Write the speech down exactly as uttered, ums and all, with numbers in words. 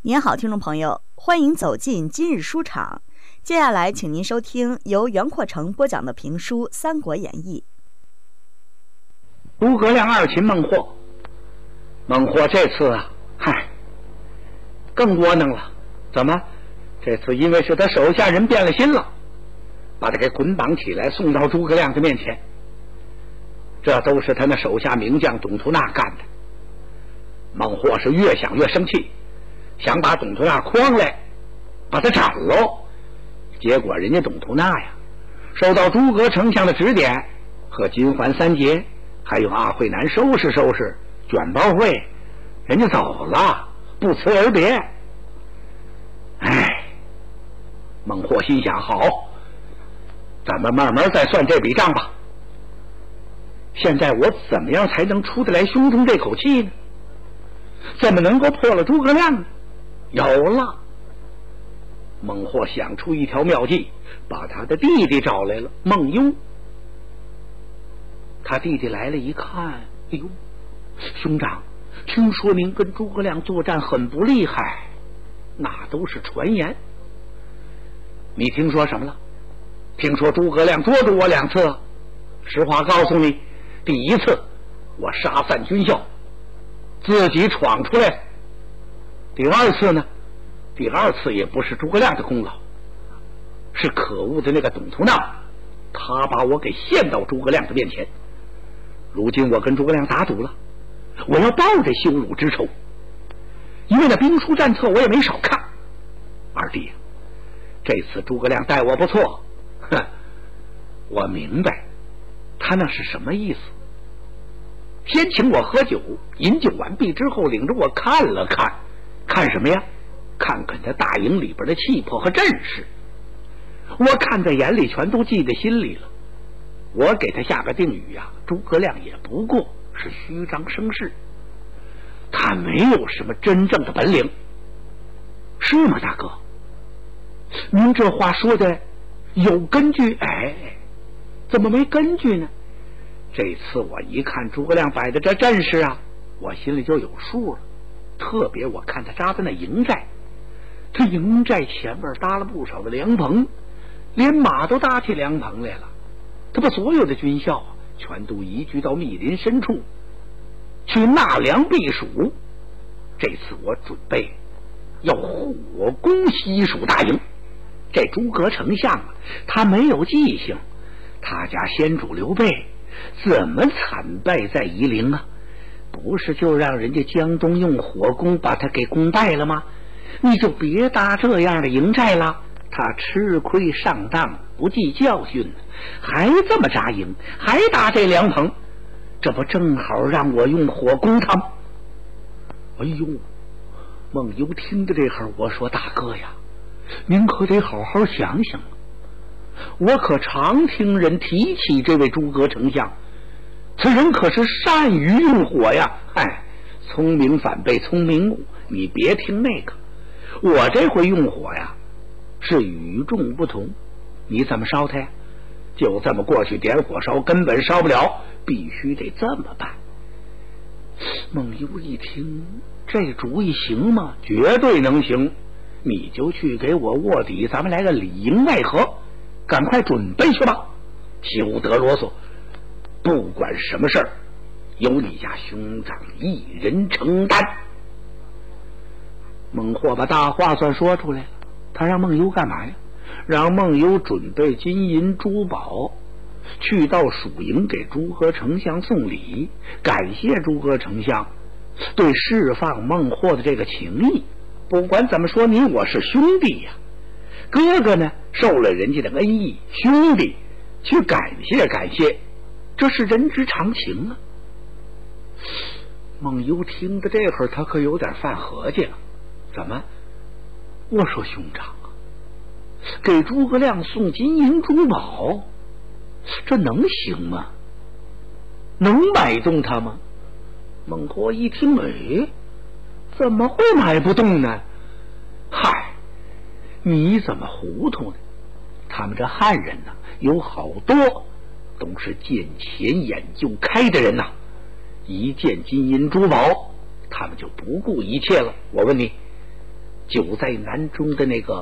您好，听众朋友，欢迎走进今日书场。接下来，请您收听由袁阔成播讲的评书《三国演义》。 诸葛亮二擒孟获，孟获这次啊，嗨，更窝囊了。怎么？这次因为是他手下人变了心了，把他给捆绑起来，送到诸葛亮的面前。这都是他那手下名将董突纳干的。孟获是越想越生气，想把董突纳诓来，把他斩喽。结果人家董突纳呀，受到诸葛丞相的指点，和金环三杰还有阿慧南收拾收拾，卷包会，人家走了，不辞而别。哎，孟获心想，好，咱们慢慢再算这笔账吧。现在我怎么样才能出得来胸中这口气呢？怎么能够破了诸葛亮呢？有了，孟获想出一条妙计，把他的弟弟找来了，孟优。他弟弟来了一看，哎呦，兄长，听说您跟诸葛亮作战很不厉害，那都是传言。你听说什么了？听说诸葛亮捉住我两次。实话告诉你，第一次我杀散军校，自己闯出来。第二次呢？第二次也不是诸葛亮的功劳，是可恶的那个董突纳，他把我给陷到诸葛亮的面前。如今我跟诸葛亮打赌了，我要报这羞辱之仇，因为那兵书战策我也没少看。二弟，这次诸葛亮待我不错，哼，我明白他那是什么意思。先请我喝酒，饮酒完毕之后，领着我看了看，看什么呀？看看他大营里边的气魄和阵势，我看在眼里，全都记在心里了。我给他下个定语呀、啊，诸葛亮也不过是虚张声势，他没有什么真正的本领，是吗，大哥？您这话说的有根据，哎，怎么没根据呢？这次我一看诸葛亮摆的这阵势啊，我心里就有数了。特别我看他扎的那营寨，这营寨前面搭了不少的凉棚，连马都搭起凉棚来了。他把所有的军校啊，全都移居到密林深处去纳凉避暑。这次我准备要火攻西蜀大营。这诸葛丞相啊，他没有记性，他家先主刘备怎么惨败在夷陵啊？不是就让人家江东用火攻把他给攻败了吗？你就别搭这样的营寨了。他吃亏上当，不记教训，还这么扎营，还搭这凉棚，这不正好让我用火攻他吗？哎呦，孟优听着这会，我说大哥呀，您可得好好想想，我可常听人提起这位诸葛丞相，此人可是善于用火呀！哎，聪明反被聪明误，你别听那个，我这回用火呀是与众不同。你怎么烧它呀？就这么过去点火烧，根本烧不了，必须得这么办。孟优一听，这主意行吗？绝对能行。你就去给我卧底，咱们来个里应外合，赶快准备去吧，休得啰嗦。不管什么事儿，由你家兄长一人承担。孟获把大话算说出来了，他让孟优干嘛呀？让孟优准备金银珠宝，去到蜀营给诸葛丞相送礼，感谢诸葛丞相对释放孟获的这个情谊。不管怎么说，你我是兄弟呀，哥哥呢受了人家的恩义，兄弟去感谢感谢，这是人之常情啊。孟优听的这会儿，他可有点犯合计了。怎么？我说兄长啊，给诸葛亮送金银珠宝，这能行吗？能买动他吗？孟获一听，哎，怎么会买不动呢？嗨，你怎么糊涂呢？他们这汉人呢，有好多都是见钱眼就开的人呐，一见金银珠宝，他们就不顾一切了。我问你， 久在南中的那个